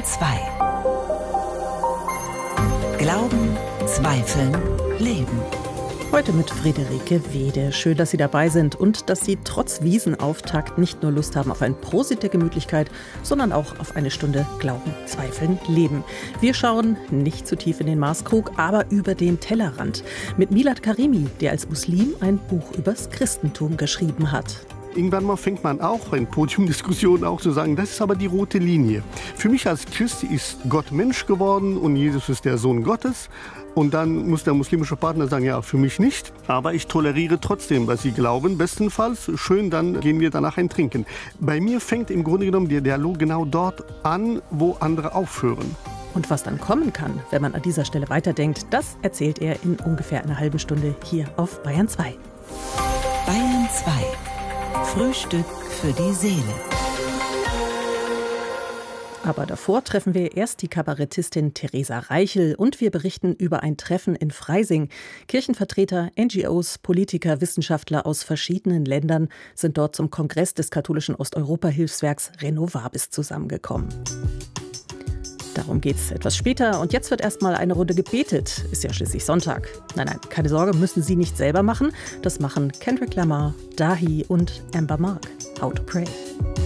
2. Glauben, Zweifeln, Leben. Heute mit Friederike Wede. Schön, dass Sie dabei sind und dass Sie trotz Wiesenauftakt nicht nur Lust haben auf ein Prosit der Gemütlichkeit, sondern auch auf eine Stunde Glauben, Zweifeln, Leben. Wir schauen nicht zu tief in den Maßkrug, aber über den Tellerrand. Mit Milad Karimi, der als Muslim ein Buch übers Christentum geschrieben hat. Irgendwann mal fängt man auch in Podiumdiskussionen auch zu sagen, das ist aber die rote Linie. Für mich als Christ ist Gott Mensch geworden und Jesus ist der Sohn Gottes. Und dann muss der muslimische Partner sagen, ja, für mich nicht. Aber ich toleriere trotzdem, was sie glauben. Bestenfalls, schön, dann gehen wir danach ein Trinken. Bei mir fängt im Grunde genommen der Dialog genau dort an, wo andere aufhören. Und was dann kommen kann, wenn man an dieser Stelle weiterdenkt, das erzählt er in ungefähr einer halben Stunde hier auf Bayern 2. Bayern 2. Frühstück für die Seele. Aber davor treffen wir erst die Kabarettistin Theresa Reichel und wir berichten über ein Treffen in Freising. Kirchenvertreter, NGOs, Politiker, Wissenschaftler aus verschiedenen Ländern sind dort zum Kongress des katholischen Osteuropa-Hilfswerks Renovabis zusammengekommen. Darum geht's etwas später und jetzt wird erstmal eine Runde gebetet. Ist ja schließlich Sonntag. Nein, keine Sorge, müssen Sie nicht selber machen. Das machen Kendrick Lamar, Dahi und Amber Mark. How to Pray.